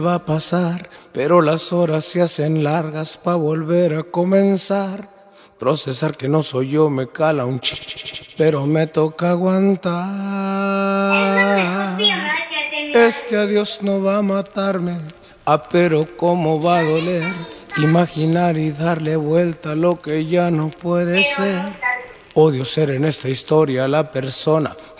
va a pasar, pero las horas se hacen largas pa' volver a comenzar. Procesar que no soy yo me cala un pero me toca aguantar. Este adiós no va a matarme, pero cómo va a doler. Imaginar y darle vuelta a lo que ya no puede ser. Odio ser en esta historia la persona